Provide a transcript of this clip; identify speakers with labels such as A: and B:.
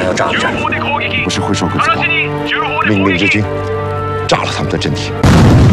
A: 要炸的战术。
B: 不是挥手跟子弹，命令日军炸了他们的阵地。